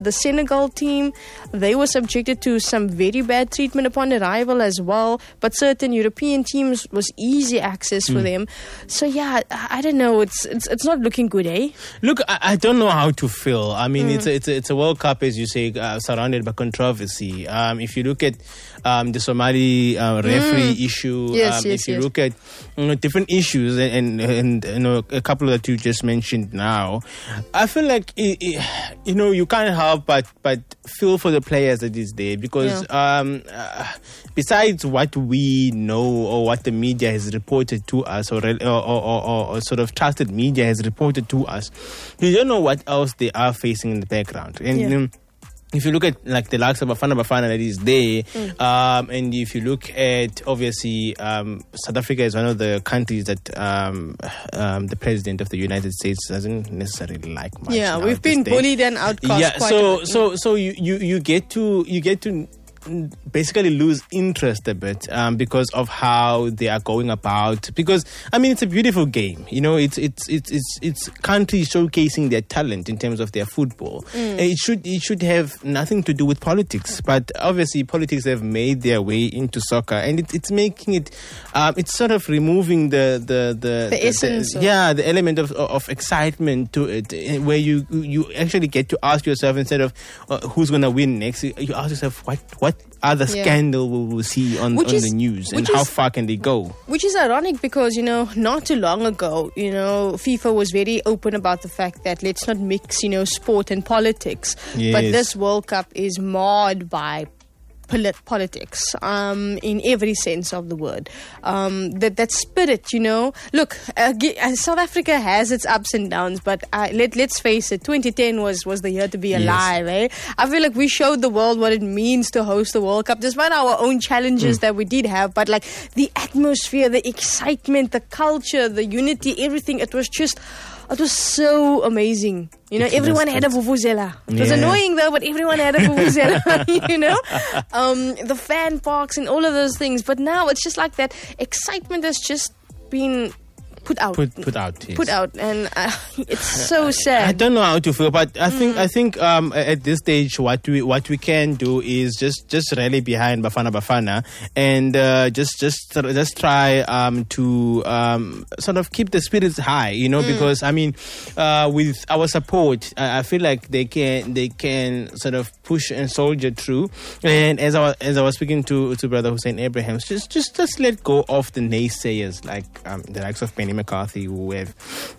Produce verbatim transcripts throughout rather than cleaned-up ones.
the Senegal team, they were subjected to some very bad treatment upon arrival as well. But certain European teams was easy access for mm. them. So yeah, I, I don't know. It's, it's it's not looking good, eh? Look, I, I don't know how to feel. I mean, mm. it's a, it's a, it's a World Cup, as you say, uh, surrounded by controversy. Um, if you look at um, the Somali uh, referee mm. issue, yes, um, yes, if you yes. look at you know, different issues, and, and and you know a couple that you just mentioned now, I feel like it, it, you know you can't help but but feel for the players that is there, because yeah. um, uh, besides what we know or what the media has reported to us, or or, or, or or sort of trusted media has reported to us, you don't know what else they are facing in the background. And yeah. um, if you look at like the likes of Bafana Bafana that is there, mm. um, and if you look at obviously um, South Africa is one of the countries that um, um, the president of the United States doesn't necessarily like much. Yeah, we've been bullied and outcast. Yeah, quite so a bit. so so you, you, you get to you get to. basically lose interest a bit um, because of how they are going about. Because I mean, it's a beautiful game. You know, it's it's it's it's it's countries showcasing their talent in terms of their football. Mm. It should it should have nothing to do with politics. But obviously, politics have made their way into soccer, and it, it's making it. Um, it's sort of removing the the the, the essence. The, yeah, the element of of excitement to it, where you you actually get to ask yourself, instead of uh, who's going to win next, you ask yourself what what other yeah. scandal will we see on, on is, the news, and how is, far can they go? Which is ironic, because, you know, not too long ago, you know, FIFA was very open about the fact that let's not mix, you know, sport and politics. Yes. But this World Cup is marred by polit- politics um, in every sense of the word. Um, that that spirit, you know. Look, uh, uh, South Africa has its ups and downs, but uh, let, let's face it, twenty ten was, was the year to be alive. Yes. Eh? I feel like we showed the world what it means to host the World Cup, despite our own challenges mm. that we did have. But like the atmosphere, the excitement, the culture, the unity, everything, it was just... It was so amazing. You know, everyone had a vuvuzela. It was yeah. annoying though, but everyone had a vuvuzela, you know. Um, the fan parks and all of those things. But now it's just like that excitement has just been put out. Put, put out, yes. Put out. And uh, it's so sad. I don't know how to feel, but I think mm. I think um, at this stage what we what we can do is just, just rally behind Bafana Bafana and uh, just just just try um, to um, sort of keep the spirits high, you know, mm. because I mean uh, with our support, I, I feel like they can they can sort of push and soldier through. And as I was, as I was speaking to to Brother Hussein Abraham, just just just let go of the naysayers like um, the likes of Penny McCarthy, who have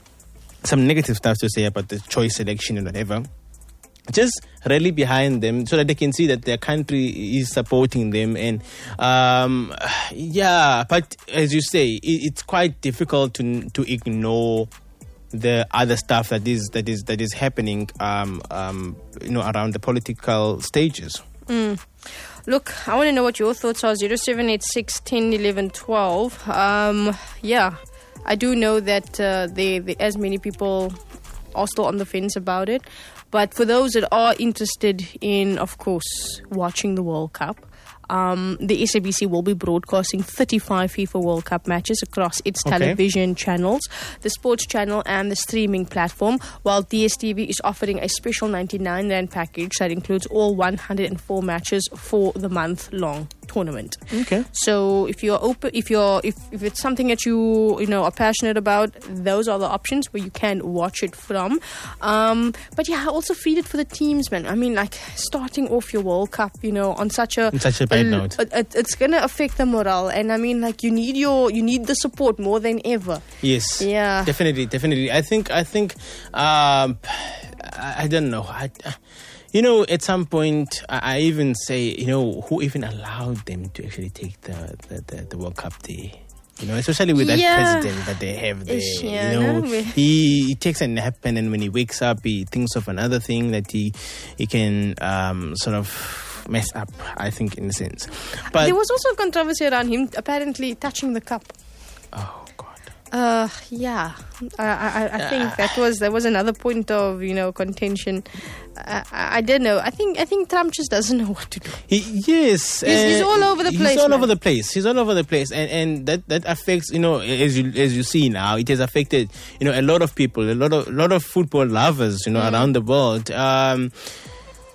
some negative stuff to say about the choice selection and whatever. Just rally behind them so that they can see that their country is supporting them. And um, yeah, but as you say, it, it's quite difficult to to ignore the other stuff that is that is that is happening um, um, you know, around the political stages. Mm. Look, I want to know what your thoughts are. zero seven eight six, one zero, one one, one two. Um, yeah, I do know that uh, they, they, as many people are still on the fence about it. But for those that are interested in, of course, watching the World Cup, Um, the S A B C will be broadcasting thirty-five FIFA World Cup matches across its okay. television channels, the sports channel and the streaming platform, while D S T V is offering a special ninety-nine rand package that includes all one hundred four matches for the month-long tournament. Okay. So if you're open, if you're if, if it's something that you you know are passionate about, those are the options where you can watch it from. Um, but yeah, also feed it for the teams, man. I mean, like starting off your World Cup, you know, on such a, such a bad note. It, it, it's gonna affect the morale, and I mean, like you need your you need the support more than ever. Yes. Yeah. Definitely, definitely. I think I think um, I, I don't know. I, You know, at some point, I even say, you know, who even allowed them to actually take the, the, the, the World Cup day? You know, especially with that yeah. president that they have there. Ish, yeah, you know, no, he, he takes a nap, and then when he wakes up, he thinks of another thing that he he can um, sort of mess up, I think, in a sense. But there was also controversy around him apparently touching the cup. Oh, God. Uh, yeah, I, I, I think uh, that was that was another point of you know contention. I, I, I don't know. I think I think Trump just doesn't know what to do. He, yes, he's, uh, he's all over the place. He's all man. over the place. He's all over the place, and and that, that affects you know as you as you see now, it has affected you know a lot of people, a lot of lot of football lovers you know mm. around the world. Um,